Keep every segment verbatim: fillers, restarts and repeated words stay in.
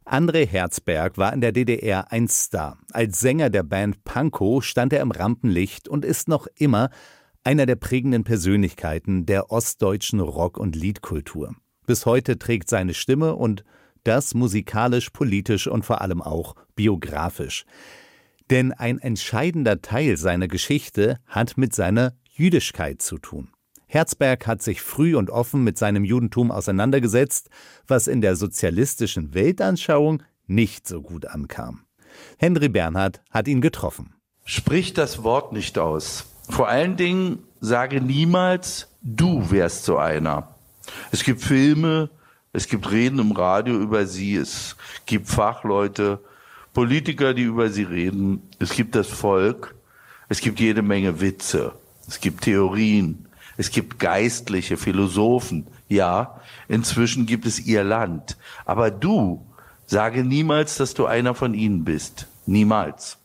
André Herzberg war in der D D R ein Star. Als Sänger der Band Pankow stand er im Rampenlicht und ist noch immer einer der prägenden Persönlichkeiten der ostdeutschen Rock- und Liedkultur. Bis heute trägt seine Stimme und das musikalisch, politisch und vor allem auch biografisch. Denn ein entscheidender Teil seiner Geschichte hat mit seiner Jüdischkeit zu tun. Herzberg hat sich früh und offen mit seinem Judentum auseinandergesetzt, was in der sozialistischen Weltanschauung nicht so gut ankam. Henry Bernhard hat ihn getroffen. Sprich das Wort nicht aus. Vor allen Dingen sage niemals, du wärst so einer. Es gibt Filme, es gibt Reden im Radio über sie, es gibt Fachleute, Politiker, die über sie reden, es gibt das Volk, es gibt jede Menge Witze, es gibt Theorien. Es gibt Geistliche, Philosophen, ja, inzwischen gibt es ihr Land. Aber du, sage niemals, dass du einer von ihnen bist. Niemals.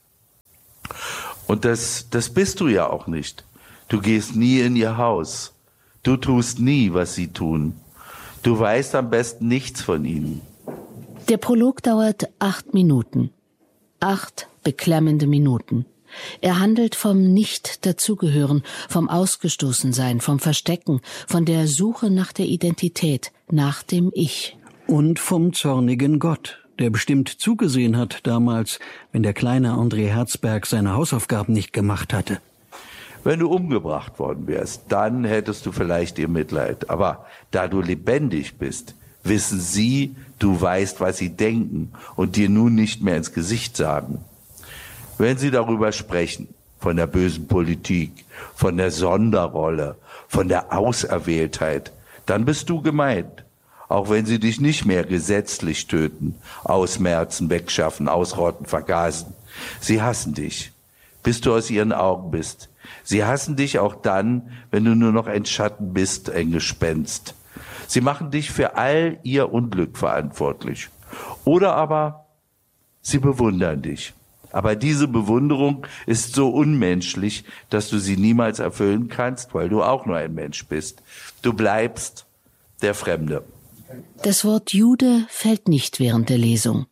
Und das, das bist du ja auch nicht. Du gehst nie in ihr Haus. Du tust nie, was sie tun. Du weißt am besten nichts von ihnen. Der Prolog dauert acht Minuten. Acht beklemmende Minuten. Er handelt vom Nicht-Dazugehören, vom Ausgestoßensein, vom Verstecken, von der Suche nach der Identität, nach dem Ich. Und vom zornigen Gott, der bestimmt zugesehen hat damals, wenn der kleine André Herzberg seine Hausaufgaben nicht gemacht hatte. Wenn du umgebracht worden wärst, dann hättest du vielleicht ihr Mitleid. Aber da du lebendig bist, wissen sie, du weißt, was sie denken und dir nun nicht mehr ins Gesicht sagen. Wenn sie darüber sprechen, von der bösen Politik, von der Sonderrolle, von der Auserwähltheit, dann bist du gemeint. Auch wenn sie dich nicht mehr gesetzlich töten, ausmerzen, wegschaffen, ausrotten, vergasen. Sie hassen dich, bis du aus ihren Augen bist. Sie hassen dich auch dann, wenn du nur noch ein Schatten bist, ein Gespenst. Sie machen dich für all ihr Unglück verantwortlich. Oder aber sie bewundern dich. Aber diese Bewunderung ist so unmenschlich, dass du sie niemals erfüllen kannst, weil du auch nur ein Mensch bist. Du bleibst der Fremde. Das Wort Jude fällt nicht während der Lesung.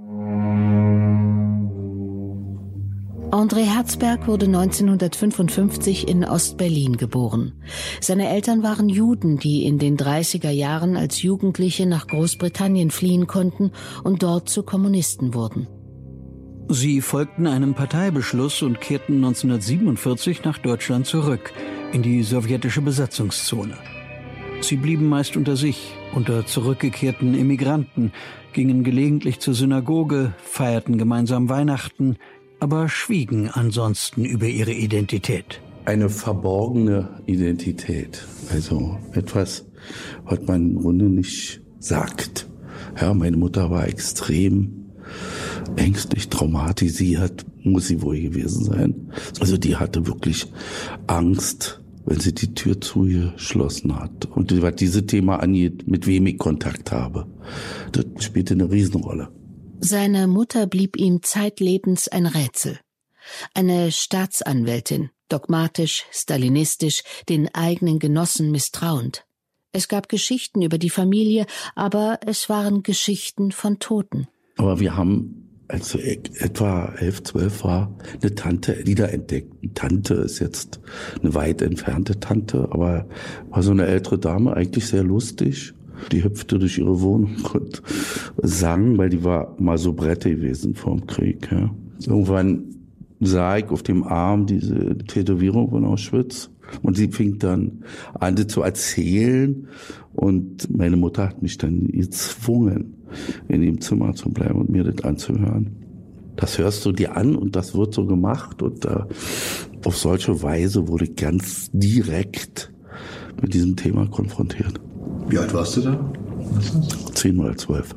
André Herzberg wurde neunzehnhundertfünfundfünfzig in Ostberlin geboren. Seine Eltern waren Juden, die in den dreißiger Jahren als Jugendliche nach Großbritannien fliehen konnten und dort zu Kommunisten wurden. Sie folgten einem Parteibeschluss und kehrten neunzehnhundertsiebenundvierzig nach Deutschland zurück, in die sowjetische Besatzungszone. Sie blieben meist unter sich, unter zurückgekehrten Immigranten, gingen gelegentlich zur Synagoge, feierten gemeinsam Weihnachten, aber schwiegen ansonsten über ihre Identität. Eine verborgene Identität, also etwas, was man im Grunde nicht sagt. Ja, meine Mutter war extrem ängstlich, traumatisiert, muss sie wohl gewesen sein. Also die hatte wirklich Angst, wenn sie die Tür zugeschlossen hat. Und was dieses Thema angeht, mit wem ich Kontakt habe, das spielte eine Riesenrolle. Seine Mutter blieb ihm zeitlebens ein Rätsel. Eine Staatsanwältin, dogmatisch, stalinistisch, den eigenen Genossen misstrauend. Es gab Geschichten über die Familie, aber es waren Geschichten von Toten. Aber wir haben, als ich etwa elf, zwölf war, eine Tante wiederentdeckt. Eine Tante ist jetzt eine weit entfernte Tante, aber war so eine ältere Dame, eigentlich sehr lustig. Die hüpfte durch ihre Wohnung und sang, weil die war mal so Brette gewesen vor dem Krieg. Ja. Irgendwann sah ich auf dem Arm diese Tätowierung von Auschwitz und sie fing dann an, das zu erzählen und meine Mutter hat mich dann gezwungen, in dem Zimmer zu bleiben und mir das anzuhören. Das hörst du dir an und das wird so gemacht und äh, auf solche Weise wurde ich ganz direkt mit diesem Thema konfrontiert. Wie alt warst du da? Zehn oder zwölf.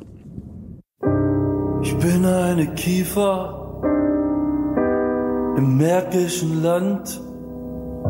Ich bin eine Kiefer im märkischen Land.